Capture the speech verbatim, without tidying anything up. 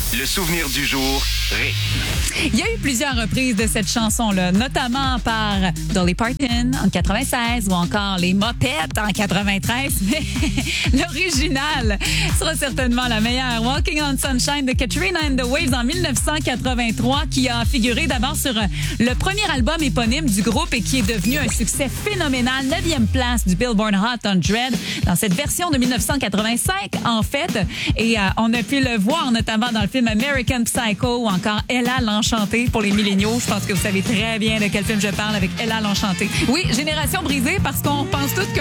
Le souvenir du jour, rythme. Il y a eu plusieurs reprises de cette chanson-là, notamment par Dolly Parton en quatre-vingt-seize ou encore les Mopettes en quatre-vingt-treize, mais l'original sera certainement la meilleure. Walking on Sunshine de Katrina and the Waves en dix-neuf cent quatre-vingt-trois, qui a figuré d'abord sur le premier album éponyme du groupe et qui est devenu un succès phénoménal, neuvième place du Billboard Hot cent dans cette version de dix-neuf cent quatre-vingt-cinq, en fait. Et euh, on a pu le voir notamment dans le film American Psycho ou encore Ella l'Enchantée pour les milléniaux. Je pense que vous savez très bien de quel film je parle avec Ella l'Enchantée. Oui, Génération brisée, parce qu'on pense tous que